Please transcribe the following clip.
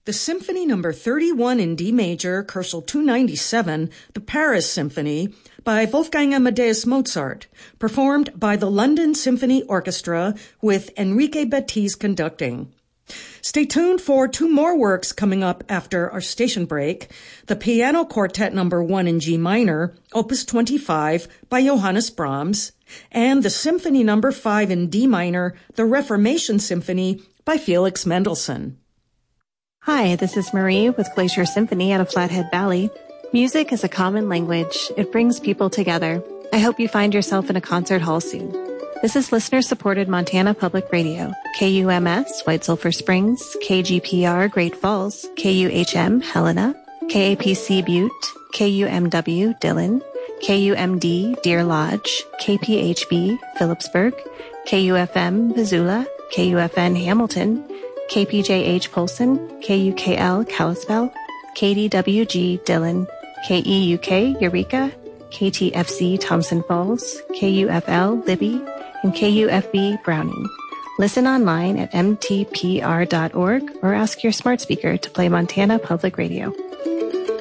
The Symphony No. 31 in D major, Koelschel 297, the Paris Symphony, by Wolfgang Amadeus Mozart, performed by the London Symphony Orchestra with Enrique Bettiz conducting. Stay tuned for two more works coming up after our station break. The Piano Quartet No. 1 in G minor, Opus 25, by Johannes Brahms, and the Symphony No. 5 in D minor, the Reformation Symphony, by Felix Mendelssohn. Hi, this is Marie with Glacier Symphony out of Flathead Valley. Music is a common language. It brings people together. I hope you find yourself in a concert hall soon. This is listener-supported Montana Public Radio, KUMS, White Sulphur Springs, KGPR, Great Falls, KUHM, Helena, KAPC Butte, KUMW, Dillon, KUMD, Deer Lodge, KPHB, Phillipsburg, KUFM, Missoula, KUFN, Hamilton, KPJH, Polson, KUKL, Kalispell, KDWG, Dillon, KEUK, Eureka, KTFC, Thompson Falls, KUFL, Libby, and KUFB, Browning. Listen online at mtpr.org or ask your smart speaker to play Montana Public Radio.